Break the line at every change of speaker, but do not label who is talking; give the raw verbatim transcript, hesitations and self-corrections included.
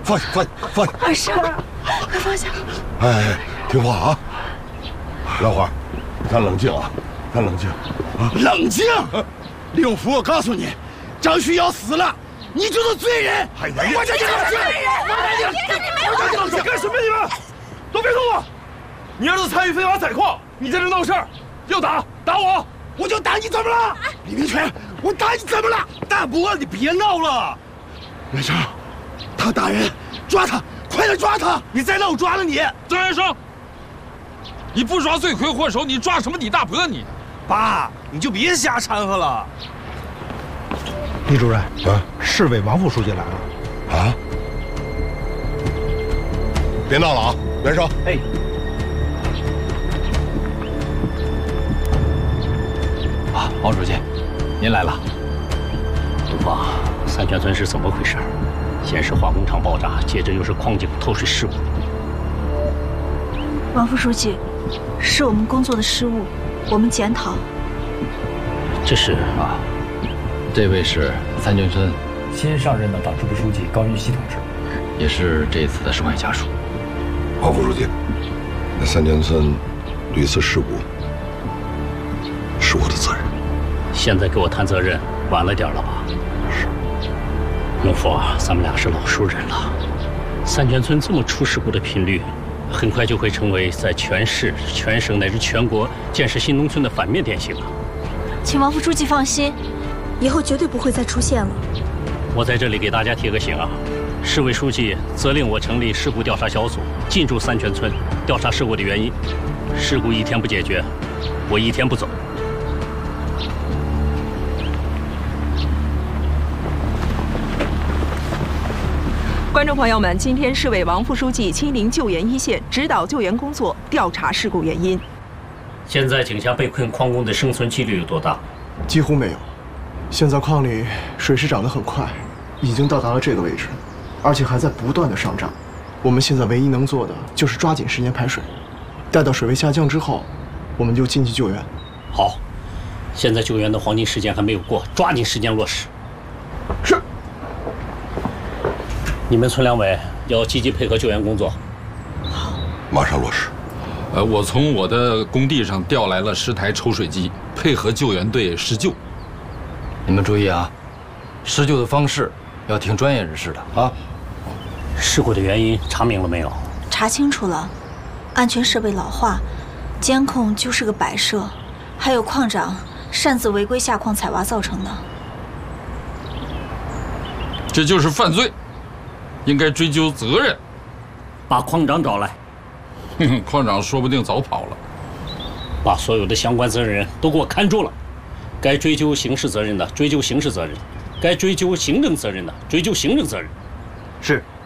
放下，放下，放下！
二婶，快放下！
哎，听话啊！老花，咱冷静啊，咱冷静啊！
冷静！令夫，我告诉你，张旭要死了，你就是罪人！
哎呀，
我这就是罪人！
我这就是干什么？你们都别动我！你儿子参与非法采矿，你在这闹事儿，要打打我，
我就打你，怎么了？李明全，我打你怎么了？
大伯，你别闹了！
袁生，他打人，抓他，快点抓他！
你再闹，我抓了你！张元生，你不抓罪魁祸首，你抓什么你大伯你？爸，你就别瞎掺和了。
李主任，
啊，
市委王副书记来了。
啊！别闹了啊，袁生。
哎。
啊，王书记，您来了。东方，三泉村是怎么回事？先是化工厂爆炸，接着又是矿井透水事故。
王副书记，是我们工作的失误，我们检讨。
这是啊，
这位是三泉村
新上任的党支部书记高云熙同志，
也是这次的受害家属。
王副书记，那三泉村屡次事故是我的责任。
现在给我谈责任，晚了点了吧？
是。
孟福啊，咱们俩是老熟人了。三泉村这么出事故的频率，很快就会成为在全市、全省乃至全国建设新农村的反面典型了。
请王副书记放心，以后绝对不会再出现了。
我在这里给大家提个醒啊，市委书记责令我成立事故调查小组，进驻三泉村，调查事故的原因。事故一天不解决，我一天不走。
观众朋友们，今天市委王副书记亲临救援一线，指导救援工作，调查事故原因。
现在井下被困矿工的生存几率有多大？
几乎没有。现在矿里水势涨得很快，已经到达了这个位置，而且还在不断的上涨。我们现在唯一能做的就是抓紧时间排水，待到水位下降之后，我们就进去救援。
好，现在救援的黄金时间还没有过，抓紧时间落实。
是。
你们村两委要积极配合救援工作。
好，
马上落实。
呃，我从我的工地上调来了十台抽水机，配合救援队施救。
你们注意啊，施救的方式要听专业人士的啊。
事故的原因查明了没有？
查清楚了，安全设备老化，监控就是个摆设，还有矿长擅自违规下矿采挖造成的。
这就是犯罪，应该追究责任。
把矿长找来。
哼，矿长说不定早跑了。
把所有的相关责任人都给我看住了，该追究刑事责任的追究刑事责任，该追究行政责任的追究行政责任。
是。